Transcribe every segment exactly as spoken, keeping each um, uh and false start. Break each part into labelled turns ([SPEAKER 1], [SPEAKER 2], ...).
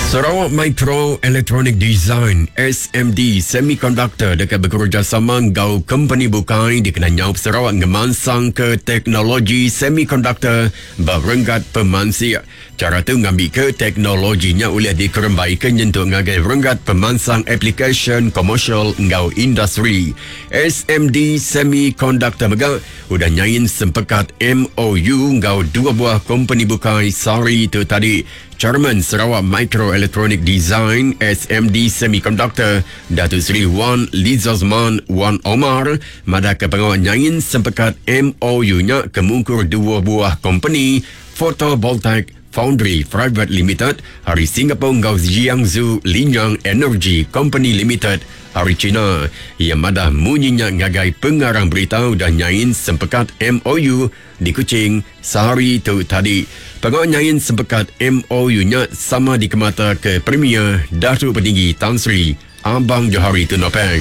[SPEAKER 1] Sarawak Micro Electronic Design S M D Semiconductor dekat bekerjasama ngau company bukai dikenal nyaup Sarawak ngemansang ke teknologi semiconductor berenggat pemansia. Cara tu ngambil ke teknologinya oleh dikerembaikan nyentuh ngagai renggat pemansang application commercial ngau industri. S M D Semiconductor mega udah nyain sempekat M O U ngau dua buah company bukai sari tu tadi. Chairman Sarawak Micro Electronic Design S M D Semiconductor Datuk Seri Wan Lizazman Wan Omar madah ke pengawal nyain sempekat M O U-nya kemungkur dua buah company Photovoltaic Foundry Private Limited hari Singapore ngau Jiangsu Linyang Energy Company Limited hari China. Ia madah munyinya ngagai pengarang berita dan nyain sempekat M O U di Kuching sehari tu tadi. Pengawal nyain sempekat M O U-nya sama di kemata ke Premier Datuk Petinggi Tan Sri Abang Johari Tun Nopeng.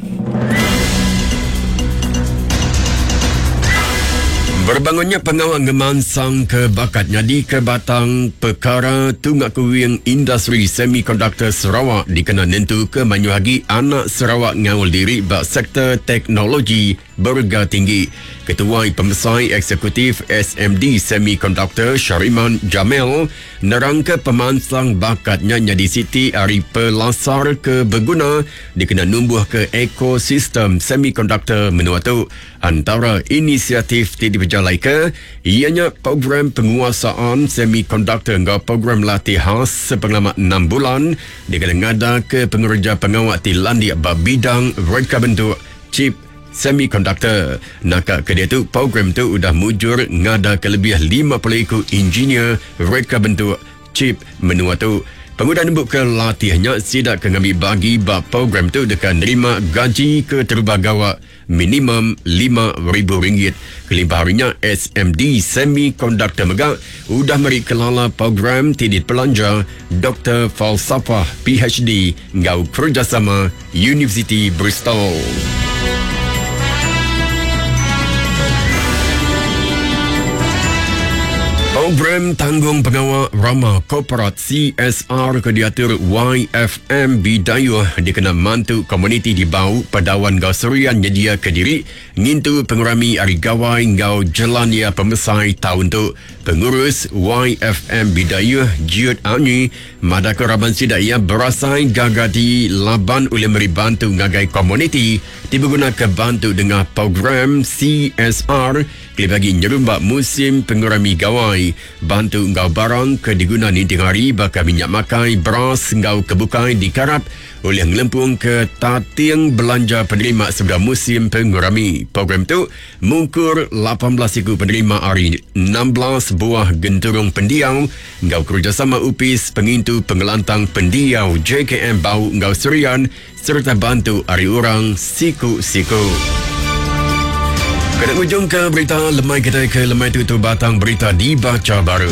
[SPEAKER 1] Berbangunnya pengawal ngemansang ke bakatnya di kebatang perkara tunggak kuwing industri semiconductor Sarawak dikenal nentu ke manyuhagi anak Sarawak ngawal diri bak sektor teknologi berga tinggi. Ketua Pembesar Eksekutif S M D Semiconductor Syariman Jamil nerangka pemansang bakatnya nyadi siti hari pelasar ke berguna dikenal numbuh ke ekosistem semiconductor menua tu. Antara inisiatif ti diberjalai ke ianya program penguasaan semiconductor ngau program latih khas sepengalaman enam bulan dikenal ngada ke pengerja pengawat ti landia bidang reka bentuk chip semiconductor. Nakak ke dia tu program tu udah mujur ngada ke lebih lima puluh ekor engineer reka bentuk chip menua tu. Pemuda nembuk ke latihnya sidak ke ngambil bagi bab program tu dekat nerima gaji ke terbagawa minimum lima ribu ringgit. Kelimpah harinya S M D Semiconductor Megak udah meri kelala program tidit pelanja Doktor Falsafah P H D ngau kerjasama University Bristol. Program tanggung pengawal ramah korporat C S R ke diatur Y F M Bidayuh dikenal mantu komuniti di bau Padawan Gau Serian nyedia ke diri ngintu pengurami hari gawai ngau jelania pemesai tahun tu. Pengurus Y F M Bidayuh Jiut Ani madah keraban sidak ia berasai gagati laban oleh meri bantu ngagai komuniti dibeguna ke bantu dengan program C S R bagi nyerumbak musim pengurami gawai bantu ngau barang ke diguna ninting hari bakal minyak makai beras ngau kebukai dikarap oleh ngelempung ke tating belanja penerima sebelah musim pengurami. Program tu mungkur lapan belas ekor penerima hari enam belas buah genturung pendiau ngau kerjasama U P I S pengintu pengelantang pendiau J K M Bau Ngau Serian serta bantu hari orang siku-siku. Kena ujung ke berita lemai kita ke lemai tutup batang berita dibaca baru.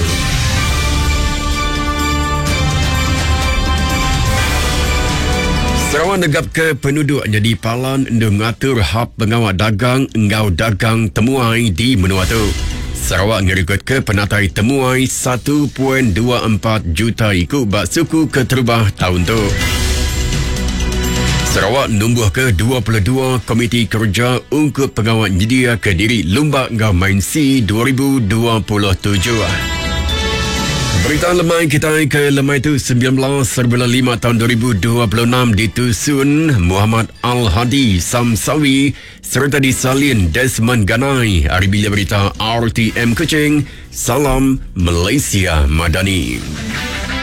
[SPEAKER 1] Sarawak negap ke penduduk jadi palan mengatur hak pengawal dagang ngau dagang temuai di menua tu. Sarawak ngerikut ke penatai temuai satu perpuluhan dua empat juta ikut bak suku keterubah tahun tu. Sarawak numbuh ke dua puluh dua komiti kerja untuk pengawal nyedia ke diri Lumbak Ngau Main C dua ribu dua puluh tujuh. Berita lemai kita ke lemai tu sembilan belas bulan lima tahun dua ribu dua puluh enam ditusun Muhammad Al-Hadi Samsawi serta disalin Desmond Ganai. Hari bila berita R T M Kuching. Salam Malaysia Madani.